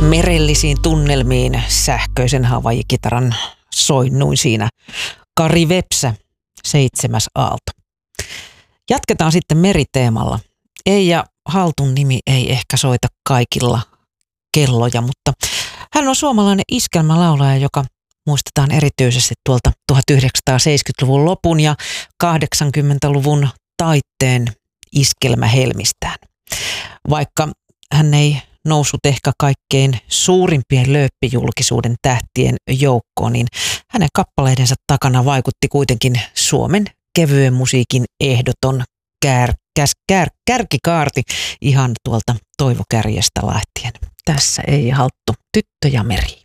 merellisiin tunnelmiin sähköisen Hawaii-kitaran soinnuin siinä. Kari Vepsä, 7. aalto. Jatketaan sitten meriteemalla. Eija Haltun nimi ei ehkä soita kaikilla kelloja, mutta hän on suomalainen iskelmälaulaja, joka muistetaan erityisesti tuolta 1970-luvun lopun ja 80-luvun taitteen iskelmähelmistään. Vaikka hän ei noussut ehkä kaikkein suurimpien lööppijulkisuuden tähtien joukkoon, niin hänen kappaleidensa takana vaikutti kuitenkin Suomen kevyen musiikin ehdoton kärkikaarti ihan tuolta Toivo Kärjestä lähtien. Tässä Eija Halttu, Tyttö ja meri.